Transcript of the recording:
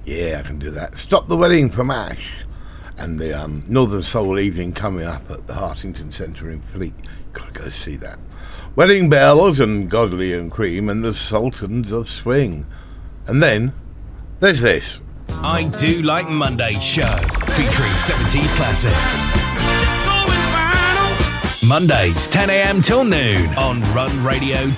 Yeah, I can do that. Stop the Wedding for MASH and the Northern Soul evening coming up at the Hartington Centre in Fleet. Got to go see that. Wedding Bells and Godley and Cream and the Sultans of Swing. And then there's this. I Do Like Monday's show, featuring 70s classics. Mondays, 10 a.m. till noon on Run Radio.